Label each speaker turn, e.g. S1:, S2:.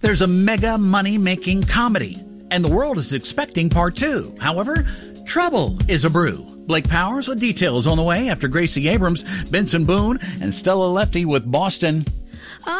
S1: There's a mega money-making comedy, and the world is expecting part 2. However, trouble is a brew. Blake Powers with details on the way after Gracie Abrams, Benson Boone, and Stella Lefty with Boston.